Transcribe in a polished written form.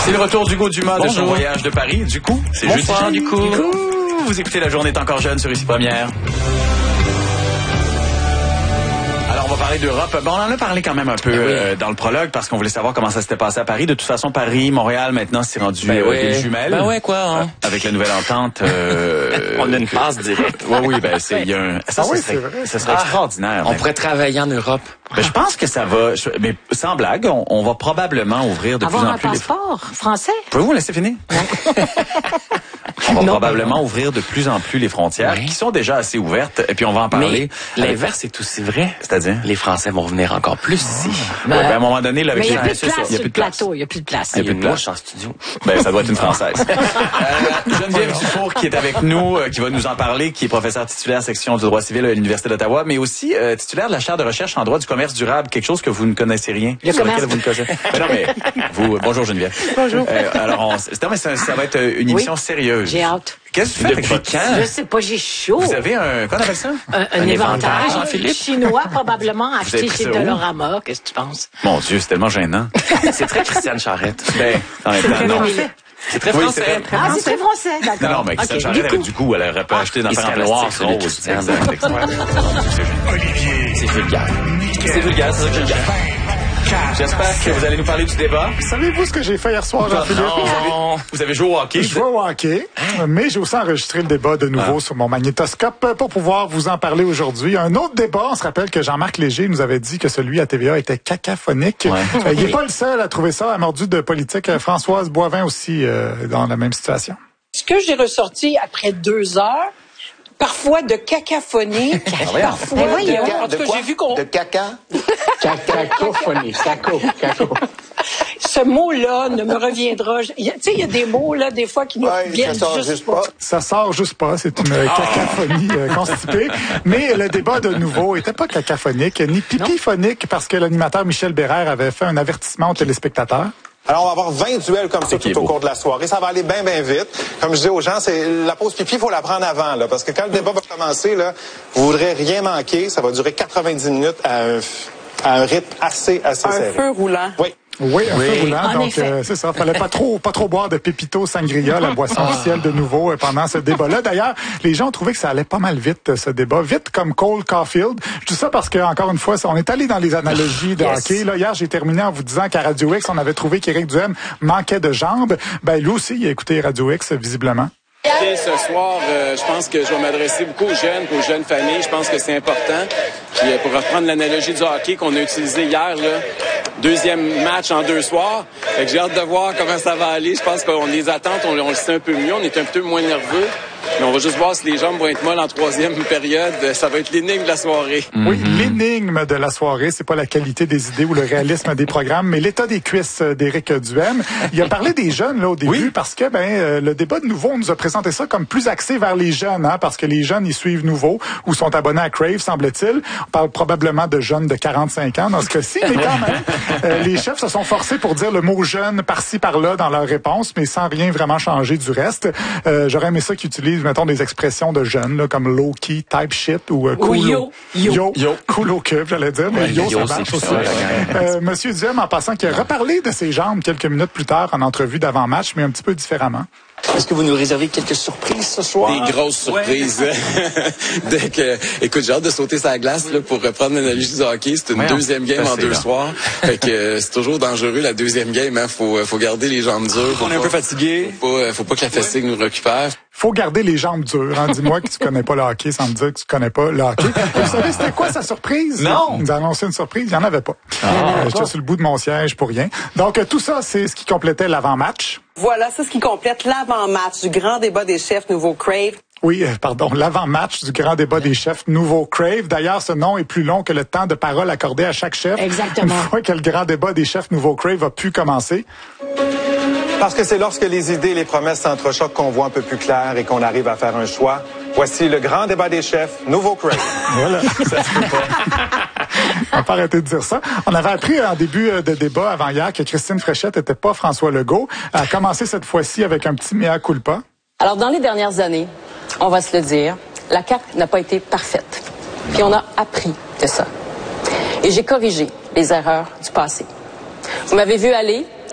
C'est le retour d'Hugo Dumas de son voyage de Paris. Du coup, c'est jeudi. Du coup. Vous écoutez La Journée est encore jeune sur Ici Première. Alors, on va parler d'Europe. Bon, on en a parlé quand même un peu dans le prologue parce qu'on voulait savoir comment ça s'était passé à Paris. De toute façon, Paris, Montréal, maintenant, c'est rendu des jumelles. Ben ouais, quoi. Hein? Avec la nouvelle entente. On a une passe directe. Oui, ben il y a un... Ça serait extraordinaire. On pourrait travailler en Europe. Ben, je pense que ça va... Mais sans blague, on va probablement ouvrir de plus en plus... Avoir un passeport français? Pouvez-vous me laisser finir? On va probablement ouvrir de plus en plus les frontières, qui sont déjà assez ouvertes, et puis on va en parler. Mais l'inverse est aussi vrai. C'est-à-dire? Les Français vont venir encore plus ici. Ben, à un moment donné, là, avec mais il n'y a les plus de place sur le plateau. Il n'y a plus de place. Il y a une mouche en studio. Ben, ça doit être une Française. Geneviève Dufour, qui est avec nous, qui va nous en parler, qui est professeure titulaire section du droit civil à l'Université d'Ottawa, mais aussi titulaire de la chaire de recherche en droit du commerce durable, quelque chose que vous ne connaissez rien. Le commerce. Vous ne connaissez. Mais non, mais vous, bonjour Geneviève. Bonjour. Alors, ça va être une émission sérieuse. J'ai hâte. Qu'est-ce que tu fais avec votre camp? Je sais pas, j'ai chaud. Vous avez qu'on appelle ça? Un éventail Jean-Philippe? chinois, probablement, Vous avez acheté pris chez ça où? Dolorama. Qu'est-ce que tu penses? Mon Dieu, c'est tellement gênant. C'est très Christiane Charette. Ben, en même temps, non. C'est très Oui, français. C'est très français, d'accord. Non, mais Christiane Charette avec du goût, elle aurait pas acheté dans il un serait noir, plastique, celui de rose. Christiane. Olivier. C'est vulgaire. C'est vulgaire, c'est ça que j'aime bien. J'espère que vous allez nous parler du débat. Savez-vous ce que j'ai fait hier soir, Jean-Philippe? Vous avez joué au hockey. Je jouais au hockey, mais j'ai aussi enregistré le débat de nouveau sur mon magnétoscope pour pouvoir vous en parler aujourd'hui. Un autre débat, on se rappelle que Jean-Marc Léger nous avait dit que celui à TVA était cacophonique. Il n'est pas le seul à trouver ça, à mordu de politique. Françoise Boivin aussi dans la même situation. Ce que j'ai ressorti après 2 heures, parfois de cacophonie, parfois en tout cas, j'ai vu qu'on... De caca? Cacophonie. Caco. Ce mot-là ne me reviendra. Tu sais, il y a des mots, là, des fois, qui nous viennent juste pas. Ça sort juste pas. C'est une cacophonie constipée. Mais le débat, de nouveau, était pas cacophonique, ni pipiphonique, parce que l'animateur Michel Bérère avait fait un avertissement aux téléspectateurs. Alors, on va avoir 20 duels comme ça tout au cours de la soirée. Ça va aller bien vite. Comme je dis aux gens, c'est la pause pipi, il faut la prendre avant, là, parce que quand le débat va commencer, là, vous voudrez rien manquer. Ça va durer 90 minutes à un rythme assez serré. Un feu roulant. Oui, un feu roulant. En Donc, effet. c'est ça. Fallait pas trop boire de Pépito Sangria, la boisson officielle de nouveau pendant ce débat-là. D'ailleurs, les gens ont trouvé que ça allait pas mal vite, ce débat. Vite comme Cole Caulfield. Je dis ça parce que, encore une fois, on est allé dans les analogies de hockey. Là, hier, j'ai terminé en vous disant qu'à Radio X, on avait trouvé qu'Éric Duhem manquait de jambes. Ben, lui aussi, il a écouté Radio X, visiblement. Ce soir, je pense que je vais m'adresser beaucoup aux jeunes familles. Je pense que c'est important. Puis, pour reprendre l'analogie du hockey qu'on a utilisé hier, là, 2e match en 2 soirs. Fait que j'ai hâte de voir comment ça va aller. Je pense qu'on les attentes, on le sait un peu mieux. On est un peu moins nerveux. Mais on va juste voir si les jambes vont être molles en 3e période. Ça va être l'énigme de la soirée. Oui, l'énigme de la soirée, c'est pas la qualité des idées ou le réalisme des programmes, mais l'état des cuisses d'Éric Duhem. Il a parlé des jeunes là au début parce que le débat de Nouveau, on nous a présenté ça comme plus axé vers les jeunes, parce que les jeunes, ils suivent Nouveau ou sont abonnés à Crave, semble-t-il. On parle probablement de jeunes de 45 ans dans ce cas-ci, mais quand même, les chefs se sont forcés pour dire le mot jeune par-ci par-là dans leur réponse, mais sans rien vraiment changer du reste. J'aurais aimé ça qu'ils utilisent, mettons, des expressions de jeunes, là, comme low-key, type shit ou cool. Yo. Cool au cube, j'allais dire, mais yo, ça marche aussi. Monsieur Duhem, en passant, qui a reparlé de ses jambes quelques minutes plus tard en entrevue d'avant-match, mais un petit peu différemment. Est-ce que vous nous réservez quelques surprises ce soir? Des grosses surprises. Écoute, j'ai hâte de sauter sa glace là, pour reprendre l'analogie du hockey. C'est une 2e game en 2 soirs. Fait que c'est toujours dangereux la 2e game. Hein. Faut garder les jambes dures. On est un peu fatigué. Faut pas que la fatigue nous récupère. Faut garder les jambes dures. Hein. Dis-moi que tu connais pas le hockey sans me dire que tu connais pas le hockey. Vous savez, c'était quoi sa surprise? Non! Il nous a annoncé une surprise. Il n'y en avait pas. J'étais sur le bout de mon siège pour rien. Donc, tout ça, c'est ce qui complétait l'avant-match. Voilà, c'est ce qui complète l'avant-match du grand débat des chefs Nouveau Crave. Oui, pardon, l'avant-match du grand débat des chefs Nouveau Crave. D'ailleurs, ce nom est plus long que le temps de parole accordé à chaque chef. Exactement. Une fois que le grand débat des chefs Nouveau Crave a pu commencer. Parce que c'est lorsque les idées et les promesses s'entrechoquent qu'on voit un peu plus clair et qu'on arrive à faire un choix. Voici le grand débat des chefs, Nouveau Crave. Voilà, ça se peut pas. On va pas arrêter de dire ça. On avait appris en début de débat avant hier que Christine Fréchette n'était pas François Legault. Elle a commencé cette fois-ci avec un petit mea culpa. Alors, dans les dernières années, on va se le dire, la CAQ n'a pas été parfaite. Puis on a appris de ça. Et j'ai corrigé les erreurs du passé. Vous m'avez vu aller